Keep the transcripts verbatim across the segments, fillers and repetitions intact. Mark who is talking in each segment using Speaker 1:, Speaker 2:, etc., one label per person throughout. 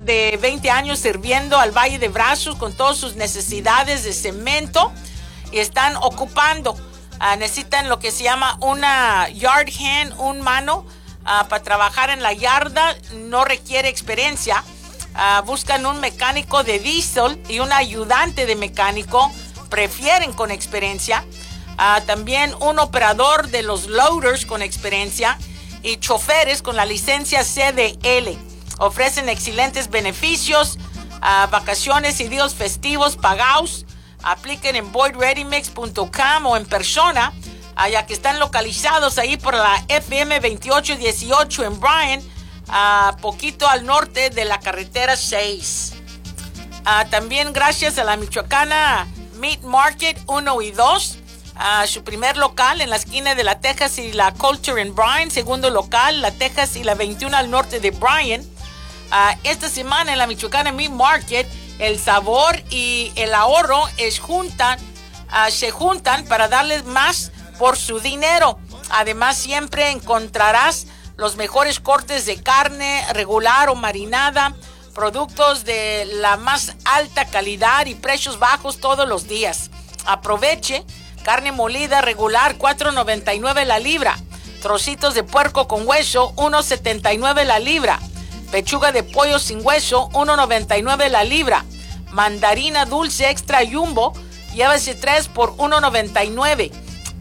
Speaker 1: de veinte años sirviendo al Valle de Brazos con todas sus necesidades de cemento y están ocupando. Uh, necesitan lo que se llama una yard hand, un mano uh, para trabajar en la yarda. No requiere experiencia. Uh, buscan un mecánico de diésel y un ayudante de mecánico. Prefieren con experiencia. Uh, también un operador de los loaders con experiencia y choferes con la licencia C D L. Ofrecen excelentes beneficios, uh, vacaciones y días festivos pagados. Apliquen en boyd ready mix punto com o en persona, uh, ya que están localizados ahí por la F M veintiocho dieciocho en Bryan, uh, poquito al norte de la carretera seis. Uh, también gracias a la Michoacana Meat Market uno y dos, uh, su primer local en la esquina de la Texas y la Culture en Bryan, segundo local, la Texas y la veintiuno al norte de Bryan. Uh, esta semana en la Michoacana Meat Market, el sabor y el ahorro es juntan, uh, se juntan para darles más por su dinero. Además, siempre encontrarás los mejores cortes de carne regular o marinada, productos de la más alta calidad y precios bajos todos los días. Aproveche carne molida regular cuatro noventa y nueve la libra, trocitos de puerco con hueso uno setenta y nueve la libra, pechuga de pollo sin hueso uno noventa y nueve la libra, mandarina dulce extra jumbo, llévese tres por uno noventa y nueve.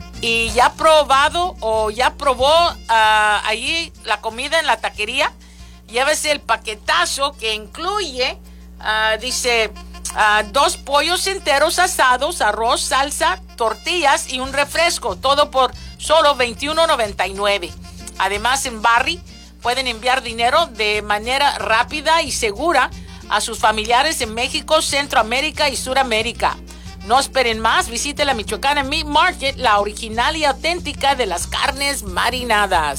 Speaker 1: Y ya probado o ya probó uh, allí la comida en la taquería, llévese el paquetazo que incluye, uh, dice, uh, dos pollos enteros asados, arroz, salsa, tortillas y un refresco, todo por solo veintiuno noventa y nueve. Además, en Barry pueden enviar dinero de manera rápida y segura a sus familiares en México, Centroamérica y Suramérica. No esperen más, visite la Michoacana Meat Market, la original y auténtica de las carnes marinadas.